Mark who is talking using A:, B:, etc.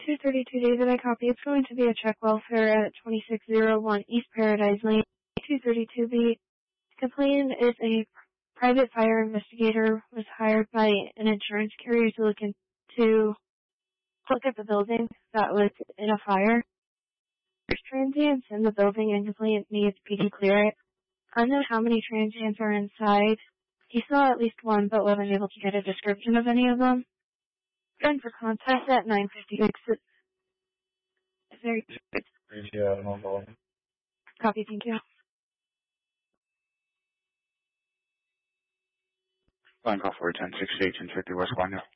A: 232 David, I copy. It's going to be a check welfare at 2601 East Paradise Lane. 232B. Complainant is a private fire investigator was hired by an insurance carrier to look at the building that was in a fire. There's transients in the building and complainant needs PD clear it. Unknown how many transients are inside. He saw at least one but wasn't able to get a description of any of them. Done for contact at 9:56. Very good.
B: Yeah, no problem.
A: Copy, thank you.
C: Line call for 1068 1050 West Guanya.